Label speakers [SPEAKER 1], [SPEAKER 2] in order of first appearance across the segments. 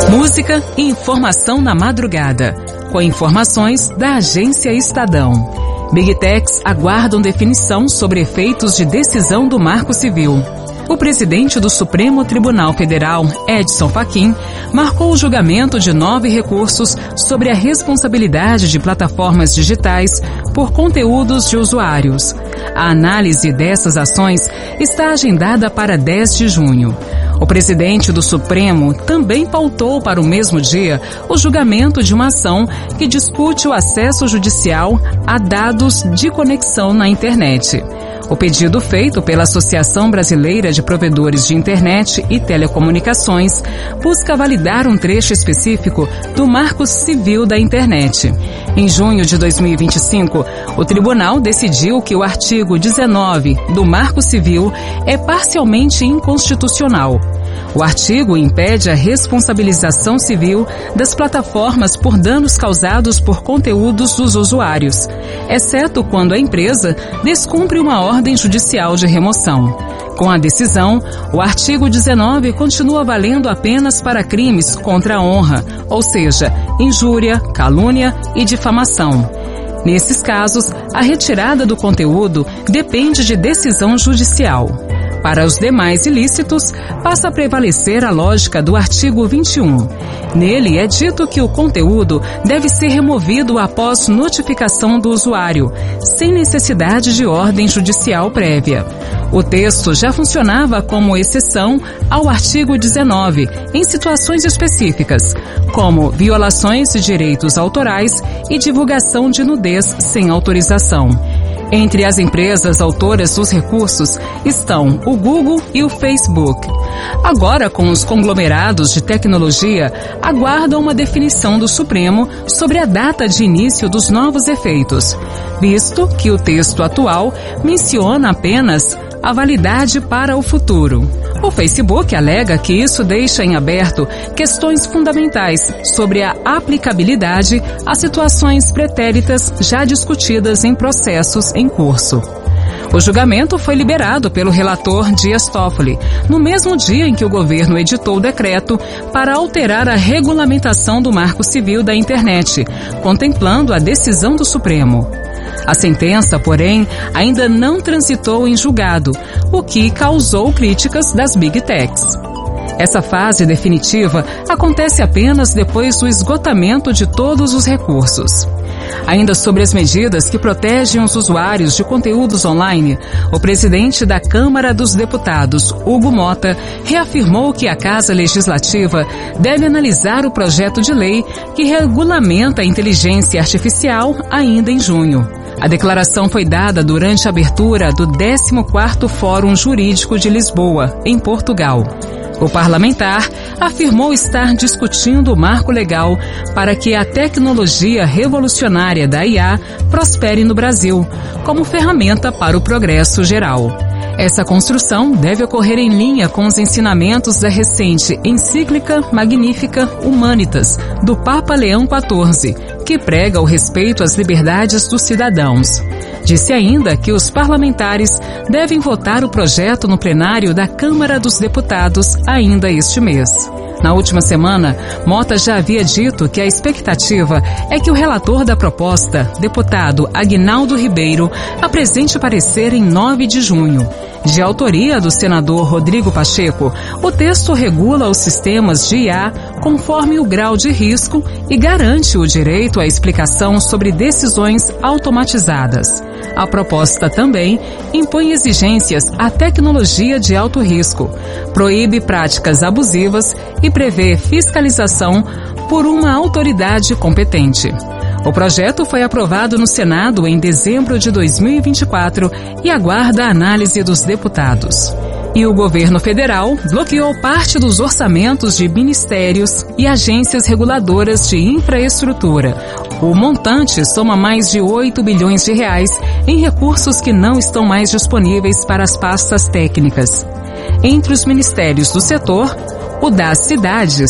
[SPEAKER 1] Música e informação na madrugada, com informações da Agência Estadão. Big Techs aguardam definição sobre efeitos de decisão do Marco Civil. O presidente do Supremo Tribunal Federal, Edson Fachin, marcou o julgamento de 9 recursos sobre a responsabilidade de plataformas digitais por conteúdos de usuários. A análise dessas ações está agendada para 10 de junho. O presidente do Supremo também pautou para o mesmo dia o julgamento de uma ação que discute o acesso judicial a dados de conexão na internet. O pedido feito pela Associação Brasileira de Provedores de Internet e Telecomunicações busca validar um trecho específico do Marco Civil da Internet. Em junho de 2025, o tribunal decidiu que o artigo 19 do Marco Civil é parcialmente inconstitucional. O artigo impede a responsabilização civil das plataformas por danos causados por conteúdos dos usuários, exceto quando a empresa descumpre uma ordem judicial de remoção. Com a decisão, o artigo 19 continua valendo apenas para crimes contra a honra, ou seja, injúria, calúnia e difamação. Nesses casos, a retirada do conteúdo depende de decisão judicial. Para os demais ilícitos, passa a prevalecer a lógica do artigo 21. Nele é dito que o conteúdo deve ser removido após notificação do usuário, sem necessidade de ordem judicial prévia. O texto já funcionava como exceção ao artigo 19, em situações específicas, como violações de direitos autorais e divulgação de nudez sem autorização. Entre as empresas autoras dos recursos estão o Google e o Facebook. Agora, com os conglomerados de tecnologia, aguardam uma definição do Supremo sobre a data de início dos novos efeitos, visto que o texto atual menciona apenas a validade para o futuro. O Facebook alega que isso deixa em aberto questões fundamentais sobre a aplicabilidade a situações pretéritas já discutidas em processos em curso. O julgamento foi liberado pelo relator Dias Toffoli, no mesmo dia em que o governo editou o decreto para alterar a regulamentação do Marco Civil da Internet, contemplando a decisão do Supremo. A sentença, porém, ainda não transitou em julgado, o que causou críticas das Big Techs. Essa fase definitiva acontece apenas depois do esgotamento de todos os recursos. Ainda sobre as medidas que protegem os usuários de conteúdos online, o presidente da Câmara dos Deputados, Hugo Mota, reafirmou que a Casa Legislativa deve analisar o projeto de lei que regulamenta a inteligência artificial ainda em junho. A declaração foi dada durante a abertura do 14º Fórum Jurídico de Lisboa, em Portugal. O parlamentar afirmou estar discutindo o marco legal para que a tecnologia revolucionária da IA prospere no Brasil, como ferramenta para o progresso geral. Essa construção deve ocorrer em linha com os ensinamentos da encíclica Magnificat Humanitas, do Papa Leão XIV, que prega o respeito às liberdades dos cidadãos. Disse ainda que os parlamentares devem votar o projeto no plenário da Câmara dos Deputados ainda este mês. Na última semana, Mota já havia dito que a expectativa é que o relator da proposta, deputado Aguinaldo Ribeiro, apresente parecer em 9 de junho. De autoria do senador Rodrigo Pacheco, o texto regula os sistemas de IA conforme o grau de risco e garante o direito à explicação sobre decisões automatizadas. A proposta também impõe exigências à tecnologia de alto risco, proíbe práticas abusivas e prevê fiscalização por uma autoridade competente. O projeto foi aprovado no Senado em dezembro de 2024 e aguarda a análise dos deputados. E o governo federal bloqueou parte dos orçamentos de ministérios e agências reguladoras de infraestrutura. O montante soma mais de 8 bilhões de reais em recursos que não estão mais disponíveis para as pastas técnicas. Entre os ministérios do setor, o das cidades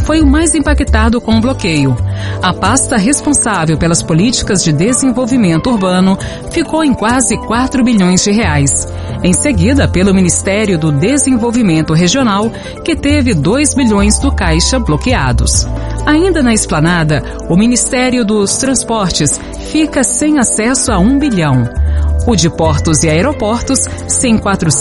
[SPEAKER 1] foi o mais impactado com o bloqueio. A pasta responsável pelas políticas de desenvolvimento urbano ficou em quase 4 bilhões de reais. Em seguida, pelo Ministério do Desenvolvimento Regional, que teve 2 bilhões do caixa bloqueados. Ainda na esplanada, o Ministério dos Transportes fica sem acesso a 1 bilhão. O de Portos e Aeroportos, sem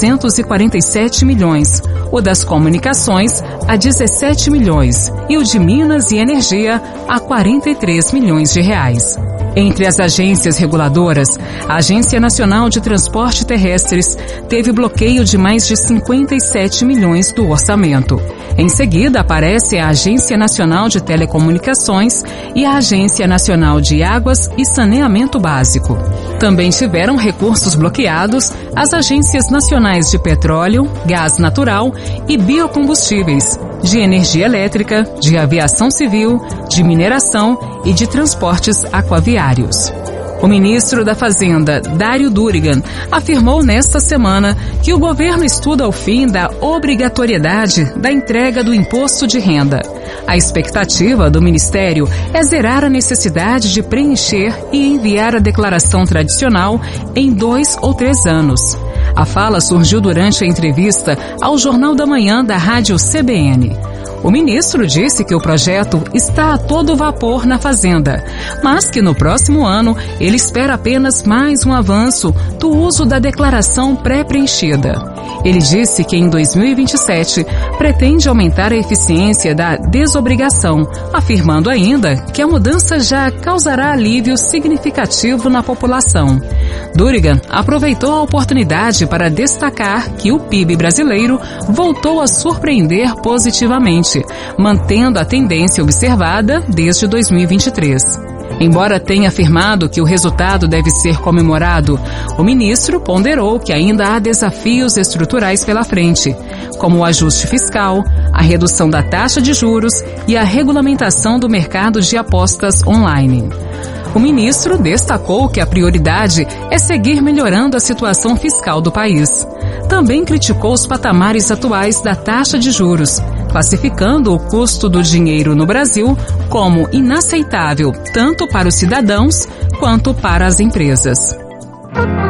[SPEAKER 1] 447 milhões. O das Comunicações, a 17 milhões. E o de Minas e Energia, a 43 milhões de reais. Entre as agências reguladoras, a Agência Nacional de Transporte Terrestres teve bloqueio de mais de 57 milhões do orçamento. Em seguida, aparece a Agência Nacional de Telecomunicações e a Agência Nacional de Águas e Saneamento Básico. Também tiveram recursos bloqueados as Agências Nacionais de Petróleo, Gás Natural e Biocombustíveis, de Energia Elétrica, de Aviação Civil, de Mineração e de Transportes Aquaviários. O ministro da Fazenda, Dário Durigan, afirmou nesta semana que o governo estuda o fim da obrigatoriedade da entrega do imposto de renda. A expectativa do Ministério é zerar a necessidade de preencher e enviar a declaração tradicional em 2 ou 3 anos. A fala surgiu durante a entrevista ao Jornal da Manhã da Rádio CBN. O ministro disse que o projeto está a todo vapor na Fazenda, mas que no próximo ano ele espera apenas mais um avanço do uso da declaração pré-preenchida. Ele disse que em 2027 pretende aumentar a eficiência da desobrigação, afirmando ainda que a mudança já causará alívio significativo na população. Durigan aproveitou a oportunidade para destacar que o PIB brasileiro voltou a surpreender positivamente, mantendo a tendência observada desde 2023. Embora tenha afirmado que o resultado deve ser comemorado, o ministro ponderou que ainda há desafios estruturais pela frente, como o ajuste fiscal, a redução da taxa de juros e a regulamentação do mercado de apostas online. O ministro destacou que a prioridade é seguir melhorando a situação fiscal do país. Também criticou os patamares atuais da taxa de juros, classificando o custo do dinheiro no Brasil como inaceitável tanto para os cidadãos quanto para as empresas.